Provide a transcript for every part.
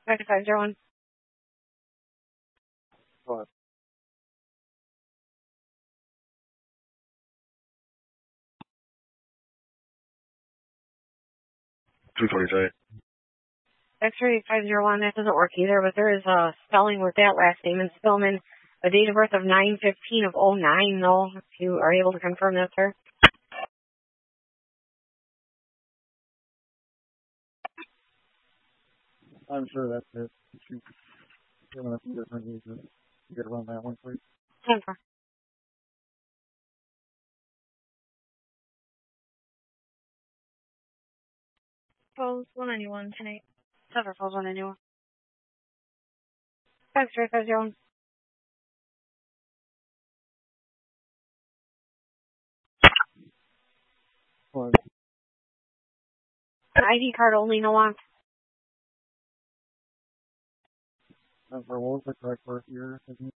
501. What? 223. X-ray 501, that doesn't work either, but there is a spelling with that last name in Spillman. A date of birth of 9/15 of 09, though, if you are able to confirm that, sir. I'm sure that's it. Shoot. Giving us some different uses. You gotta run that one, please. 10-4. Falls 191 tonight. Suffer falls 191. X-ray 501. What? An ID card only, no want. And for what was the correct birth year?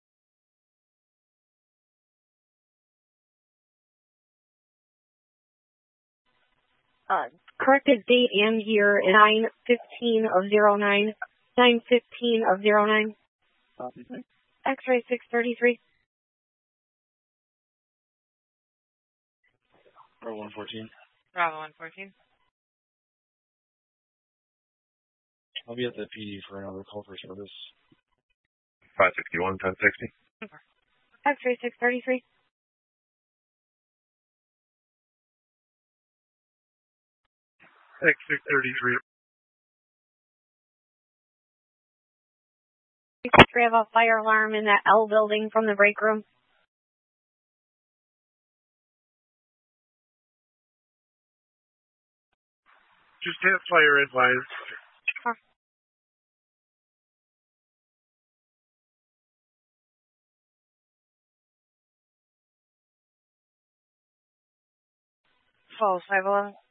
Corrected date and year, 9/15 of 09. 9/15 of 09. Copy, thanks. X-ray 633. Bravo 114. Bravo 114. I'll be at the PD for another call for service. 561, 1060. X-ray 633. X633. We have a fire alarm in that L building from the break room. Just have fire advised. Falls 511.